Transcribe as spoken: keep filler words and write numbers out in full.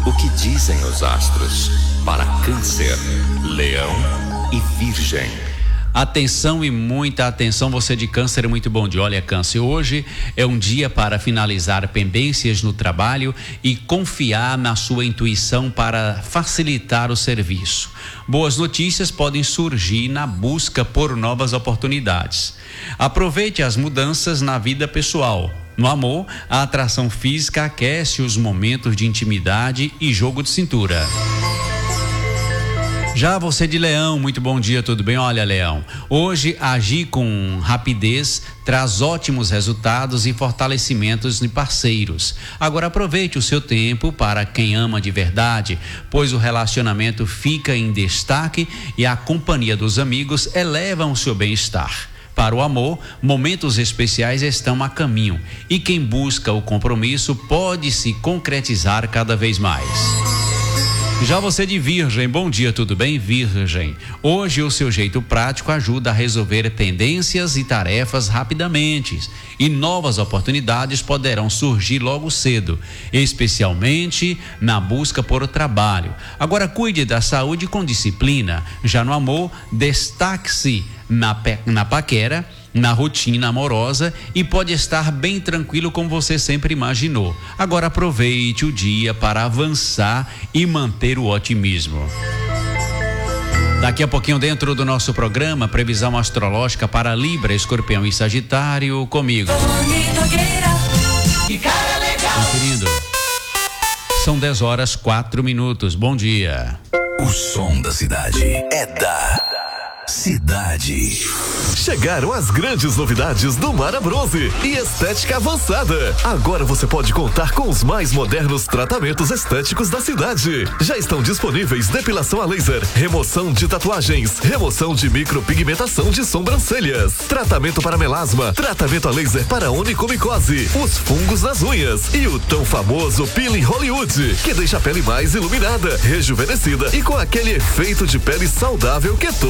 O que dizem os astros para Câncer, Leão e Virgem? Atenção e muita atenção, você de Câncer, muito bom dia. Olha, Câncer, hoje é um dia para finalizar pendências no trabalho e confiar na sua intuição para facilitar o serviço. Boas notícias podem surgir na busca por novas oportunidades. Aproveite as mudanças na vida pessoal. No amor, a atração física aquece os momentos de intimidade e jogo de cintura. Já você de Leão, muito bom dia, tudo bem? Olha, Leão, hoje agir com rapidez traz ótimos resultados e fortalecimentos de parceiros. Agora aproveite o seu tempo para quem ama de verdade, pois o relacionamento fica em destaque e a companhia dos amigos elevam o seu bem-estar. Para o amor, momentos especiais estão a caminho e quem busca o compromisso pode se concretizar cada vez mais. Já você de Virgem, bom dia, tudo bem, Virgem? Hoje o seu jeito prático ajuda a resolver pendências e tarefas rapidamente e novas oportunidades poderão surgir logo cedo, especialmente na busca por trabalho. Agora cuide da saúde com disciplina. Já no amor, destaque-se na, na paquera, na rotina amorosa e pode estar bem tranquilo como você sempre imaginou. Agora aproveite o dia para avançar e manter o otimismo. Daqui a pouquinho, dentro do nosso programa, previsão astrológica para Libra, Escorpião e Sagitário, comigo. Conferindo. São dez horas, quatro minutos. Bom dia. O som da cidade é da Cidade. Chegaram as grandes novidades do Mara Bronze e estética avançada. Agora você pode contar com os mais modernos tratamentos estéticos da cidade. Já estão disponíveis depilação a laser, remoção de tatuagens, remoção de micropigmentação de sobrancelhas, tratamento para melasma, tratamento a laser para onicomicose, os fungos nas unhas e o tão famoso peeling Hollywood, que deixa a pele mais iluminada, rejuvenescida e com aquele efeito de pele saudável que todo